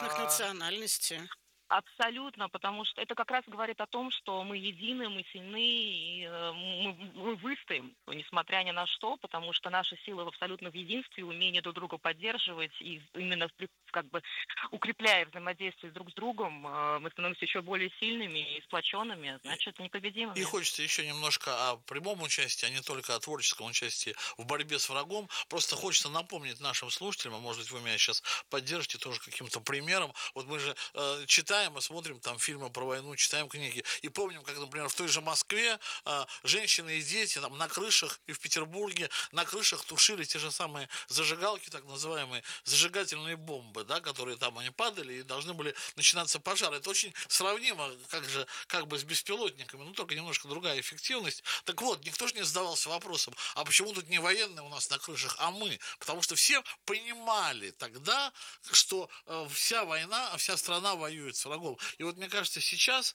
разных национальностей. Абсолютно, потому что это как раз говорит о том, что мы едины, мы сильны, и мы выстоим, несмотря ни на что, потому что наша сила в абсолютном единстве, умении друг друга поддерживать, и именно как бы укрепляя взаимодействие друг с другом, мы становимся еще более сильными и сплоченными, значит, И непобедимыми. хочется еще немножко о прямом участии, а не только о творческом участии в борьбе с врагом. Просто хочется напомнить нашим слушателям, а может быть вы меня сейчас поддержите тоже каким-то примером. Вот мы же читаем и смотрим там фильмы про войну, читаем книги и помним, как, например, в той же Москве женщины и дети там на крышах и в Петербурге на крышах тушили те же самые зажигалки, так называемые зажигательные бомбы, да, которые там они падали и должны были начинаться пожары. Это очень сравнимо как бы с беспилотниками, ну только немножко другая эффективность. Так вот, никто же не задавался вопросом, а почему тут не военные у нас на крышах, а мы? Потому что все понимали тогда, что вся война, вся страна воюет с врагом. И вот мне кажется, сейчас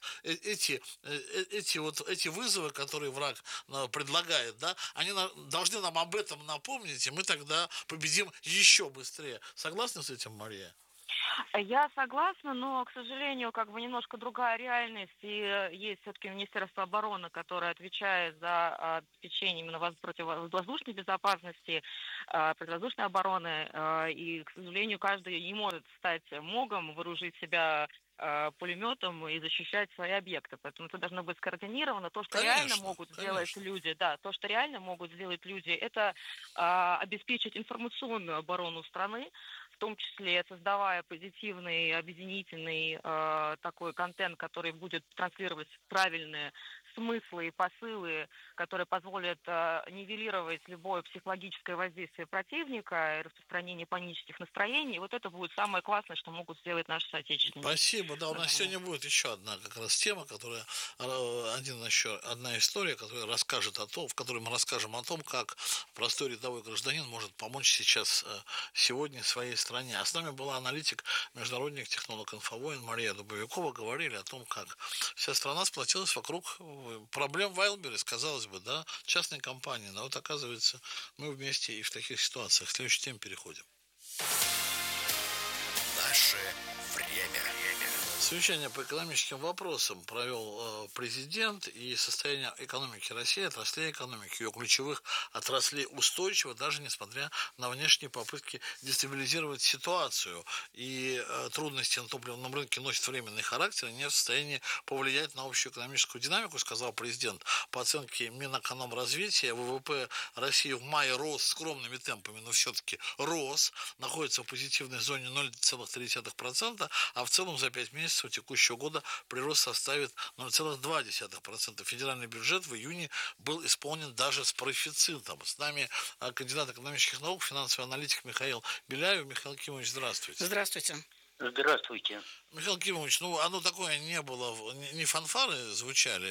эти вызовы, которые враг предлагает, да, они должны нам об этом напомнить, и мы тогда победим еще быстрее. Согласны с этим, Мария? Я согласна, но, к сожалению, как бы немножко другая реальность. И есть все-таки Министерство обороны, которое отвечает за обеспечение именно противовоздушной безопасности, противовоздушной обороны. И, к сожалению, каждый не может стать МОГом, вооружить себя пулеметом и защищать свои объекты. Поэтому это должно быть скоординировано. То, что реально Конечно, могут сделать конечно. люди, да, то, что реально могут сделать люди, это обеспечить информационную оборону страны, в том числе создавая позитивный, объединительный такой контент, который будет транслировать правильные смыслы и посылы, которые позволят нивелировать любое психологическое воздействие противника и распространение панических настроений. Вот это будет самое классное, что могут сделать наши соотечественники Спасибо. Да, у на нас войне. сегодня будет еще одна как раз тема, одна история, которая расскажет о том, в которой мы расскажем о том, как простой рядовой гражданин может помочь сейчас сегодня своей стране. А с нами была аналитик, международник, технолог Инфовоин Мария Дубовикова. Говорили о том, как вся страна сплотилась вокруг проблем Wildberries, казалось бы, да, частной компании. Но вот оказывается, мы вместе и в таких ситуациях. К следующей теме переходим. Наше время. Совещание по экономическим вопросам провел президент, и состояние экономики России, отраслей экономики, ее ключевых отраслей устойчиво, даже несмотря на внешние попытки дестабилизировать ситуацию. И трудности на топливном рынке носят временный характер и не в состоянии повлиять на общую экономическую динамику, сказал президент. По оценке Минэкономразвития, ВВП России в мае рос скромными темпами, но все-таки рос, находится в позитивной зоне 0,3%, а в целом за 5 месяцев текущего года прирост составит 0,2%. Федеральный бюджет в июне был исполнен даже с профицитом. С нами кандидат экономических наук, финансовый аналитик Михаил Беляев. Михаил Кимович, здравствуйте. Здравствуйте. Здравствуйте. Михаил Кимович, ну оно такое не было, не фанфары звучали,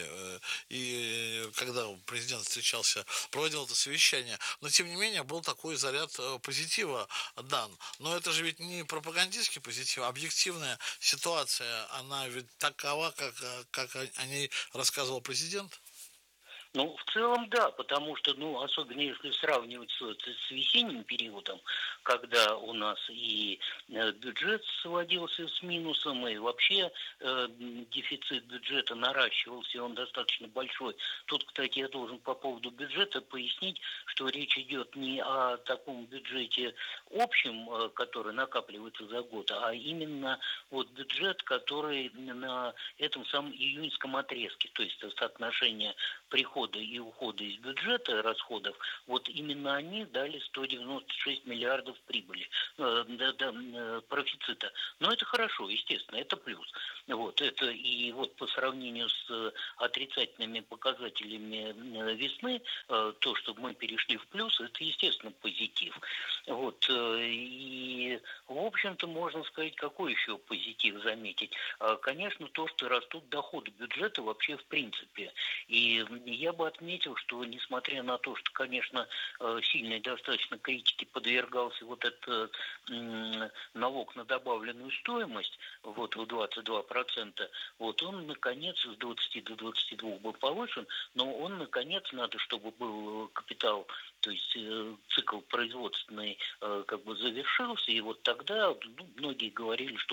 и когда президент встречался, проводил это совещание, но тем не менее был такой заряд позитива дан. Но это же ведь не пропагандистский позитив, а объективная ситуация, она ведь такова, как о ней рассказывал президент. Ну, в целом, да, потому что, ну, особенно если сравнивать с весенним периодом, когда у нас и бюджет сводился с минусом, и вообще дефицит бюджета наращивался, и он достаточно большой. Тут, кстати, я должен по поводу бюджета пояснить, что речь идет не о таком бюджете общем, который накапливается за год, а именно вот бюджет, который на этом самом июньском отрезке, то есть соотношение прихода и ухода из бюджета, расходов, вот именно они дали 196 миллиардов прибыли, профицита. Но это хорошо, естественно, это плюс. Вот, это и вот по сравнению с отрицательными показателями весны, то, что мы перешли в плюс, это, естественно, позитив. Вот, и, в общем-то, можно сказать, какой еще позитив заметить? Конечно, то, что растут доходы бюджета вообще в принципе. И я бы отметил, что несмотря на то, что, конечно, сильной достаточно критике подвергался вот этот налог на добавленную стоимость, вот в 22%, вот он, наконец, с 20 до 22 был повышен, но он, наконец, надо, чтобы был капитал, то есть цикл производственный как бы завершился, и вот тогда многие говорили, что